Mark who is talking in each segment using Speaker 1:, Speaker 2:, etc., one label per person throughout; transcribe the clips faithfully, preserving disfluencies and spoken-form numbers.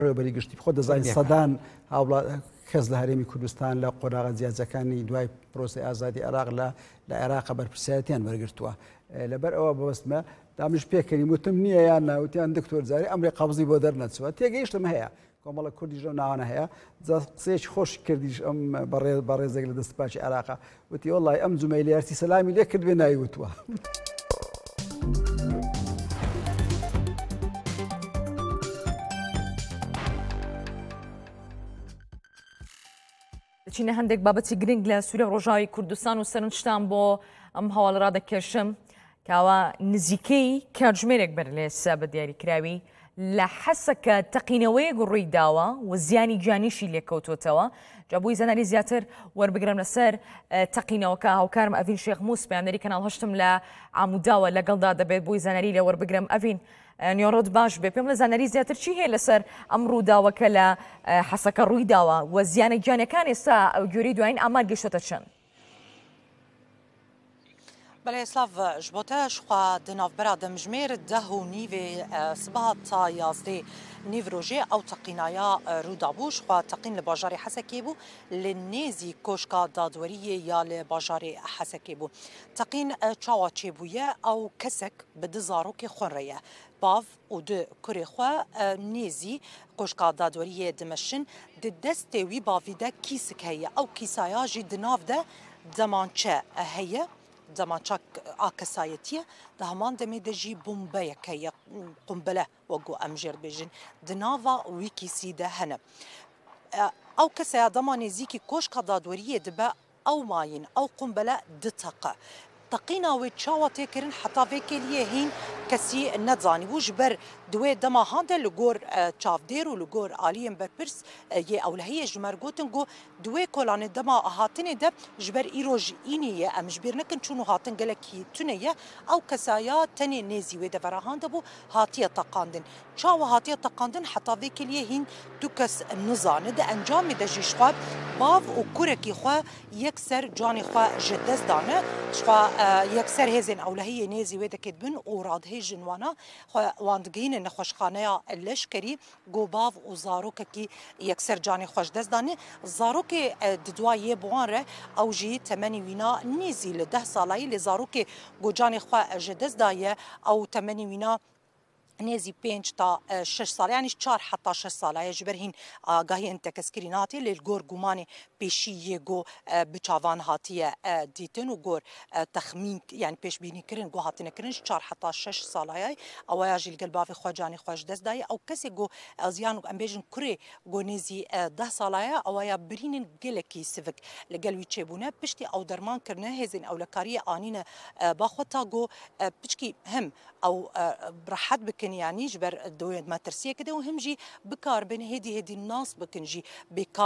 Speaker 1: ڕێبەری گشتی خۆ دەزانین سەدان کەس لە هەرێمی کوردستان لە قۆراغە جیاجەکانی دوای پرۆسی ئازادی عێراق لە لە عێراقە بەرپرسایەتیان وەرگرتووە لەبەر ئەوە بەوەستمە دامش پێکەنی وتم نییە یان ناوتیان دکتۆر جاری ئەمری قەبزی بۆ دەرنەچوە تێگەیشتم هەیە کۆمەڵە کوردی ژەو ناوانە هەیە قسەیەکی خۆش کردیش ئەم بەڕێزێک لە دەستپاچی عێراقا وتی وەڵڵای ئەم جومەیلی یارسی سەلامی لێ کردوێ ناویوتووە.
Speaker 2: چینە هەندێک بابەتی گرنگ لە سوورە ڕۆژاوی کوردستان و سەرنجشتان بۆ ئەم هەواڵە ڕادەکێشم کاوە نزیکەی کاتژمێرێک بەر لە ئێستا بە دیاریکراوی لە حەسەکە تەقینەوەیەک ڕووی داوە و زیانی گیانیشی لێکەوتوتەوە جابووی زانانی زیاتر وەربگرم لەسەر تەقینەوەکە هاوکارم ئەڤین شێخ مووس پەیامدەری کەناڵ هەشتم لە عاموداوە لەگەڵدا دەبێت بۆی زانەری لە وەربگرم ئەڤین نیۆڕۆت باش بێ پێم لە زانەری زیاتر چی هەیە لەسەر ئەم ڕووداوەکە لە حەسەکە ڕووی داوە و زیانە گیانەکان ئێستا ئەو گوێرەی دوایین ئامار گەشتۆتە چەند؟
Speaker 3: بەڵێ سلااف ji bo te xwa di navbera demjimêr deh û nîvê sibaha ta yazdê nîv rojê ew teqînaya rûdabû xwa teqîn li bajarê Hesekê bû li nêzî koşka dadweriyê ya li bajarê Hesekê bû. Teqîn çawa çêbûye ew kesek bi di zarokê xwe re ye. Bav û di kurê xwe nêzî koşka dadweriyê dimeşin di destê wî bavî de kîsik heye ew kîsaya jî di nav de demançe heye زمانچاک ئاکەسایەتیە دە هەمان دەمێ دەژی بۆمبەیەکە قومبەلە وەگو ئەم ژێر بێژن دناڤا ویکیسی دە هەنە ئەو کەسەیە دەما نێزیکی کۆشکە دادوەریە دەبە ئەو ماین ئەو قومبەلە دتەقە تەقینا وێ چاوە تێکردن حتا vêkeliye hîn kesî nedzanîbû ji ber دوێ dema hande li gor çavdêr û li gor aliyên berpirs yê ewlehiyê ji mer gotin got دوێ kolanê dema hatinê de ji ber îro ji înî ye em ji bîr nekin çûn û hatin gelekî tune ye ew kesaya tenê nêzî wê de verahande bû hatiye teqandin çawa hatiye teqandin heta vêkeliye hîn du kes nizane di encamê de jî xwe bav û kurekî xwe yekser canê xwe ji dest dane xwe yekser hêzên ewlehiyê nêzî wê dike bin û radhêjin wana wan digihînin nexweşxaneya leşkerî gobav û zarokekî yekser canê xwe ji dest danê zarokê di duayê bi wan re ew jî temenî wîna nêzî li deh salayî lê zarokê got canê xwe ji dest daye ew temenî wîna nêzî pênc ta şeş sal yanî çar heta şeş salaye ji ber hîn agahiyên tekeskirî natiye lê gor gumanê pêşî yê got bi çavan hatiye dîtin û gor texmîn yani pêşbînîkirin got hatine kirin ji çar heta şeş salayê ewaya jî li gel bavê xwe canê xwe ji dest daye ew kesê got ziyan û em bêjin kurê got nêzî deh salaye ewaya birînin gelekî sivik li gel wî çêbûne piştî ew derman kirine hêzên ewlekariyê anîne baxwe ta got piçkî him ew rehet bikin yani ji ber doyê metirsiyekê de û him jî bikarbin hêdî hêdî nas bikin jî bêka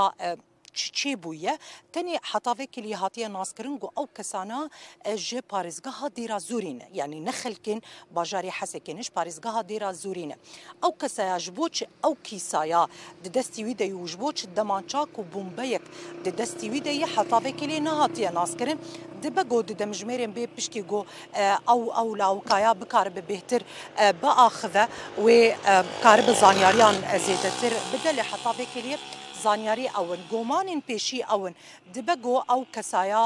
Speaker 3: çêbûye tenê heta vêkelî hatiye naskirin got ew kesana ji parêzgeha dêra Zûrî ne yani ne xelkên bajarê Hesekê ne ji parêzgeha dêra Zûrî ne ew kesaya ji bo çi ew kîsaya di destî wî de û ji bo çi demançak û bombeyek di destî wî de yê heta vêkelî nehatiye naskirin dibe got di demjimêrên bê piştî got ew ew lawikaya bikaribe bêhtir biaxive wê karibe zanyariyan zêdetir bide lê heta vêkelî زانیاری ئەون گۆمانên پێشی ئەون dibe got ew kesaya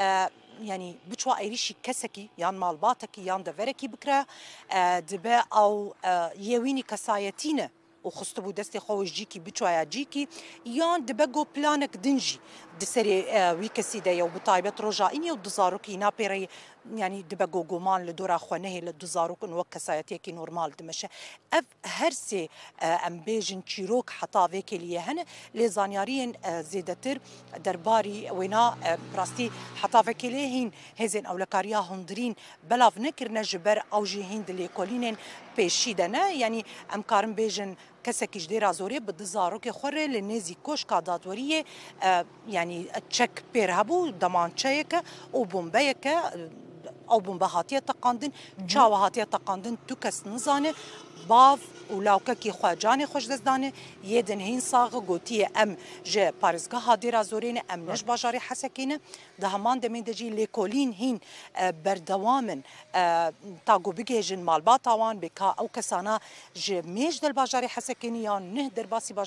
Speaker 3: yani biçwa êrişî kesekî yan malbatekî yan deverekî bikire dibe ew yêwînî kesayetî ne û xistibû destê xwe ji cîkî biçwaya cîkî yan dibe got planek din jî di serê wî kesî de ye û bi taybet roja înî û di zarokî napêreyê yani dibe got goman li dora xwe nehê li du zarokin wek kesayetiyekî normal dimeşe ev her sê em bêjin çîrok heta vêkelî hene lê zanyariyên zêdetir derbarî wêna rastî heta vêkelê hîn hêzên ewlekariya hundirîn belav nekirine ji ber ew jî hîn di lêkolînên pêşî de ne yani em karin bêjin kesekî ji dêra zorê bi di zarokê xwe re li nêzî koşka dadweriyê yani çek pêr hebû demançeyeke û bombeyeke ئەو بووم بە هاتیە تەقاندن چاوە هاتیە تەقاندن تو کەس نزانێ باv û lawkekî xwe canê xwe ji dest danê yê din hîn saxi gotiye em ji parêzgeha dêra zorê em ne ji bajarê Hesekê ne di heman demê de jî lêkolîn hîn berdewamin ta got bigihêjin malbata wan bêka ew kesana ji mêj del bajarê Hesekê yan neh derbasî